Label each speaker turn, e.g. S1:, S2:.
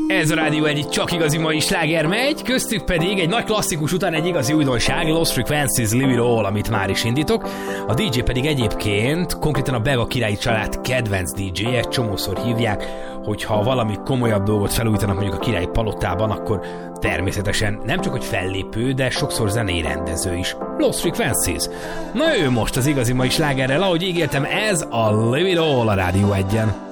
S1: Ez a Rádió egy csak igazi mai sláger megy, köztük pedig egy nagy klasszikus után egy igazi újdonság, Lost Frequencies, Leave It All, amit már is indítok. A DJ pedig egyébként konkrétan a Bega királyi család kedvenc DJ, egy csomószor hívják, hogyha valami komolyabb dolgot felújítanak mondjuk a királyi palotában, akkor természetesen nem csak hogy fellépő, de sokszor zenei rendező is. Lost Frequencies. Na ő most az igazi mai slágerrel, ahogy ígértem, ez a Leave It All a Rádió 1-en.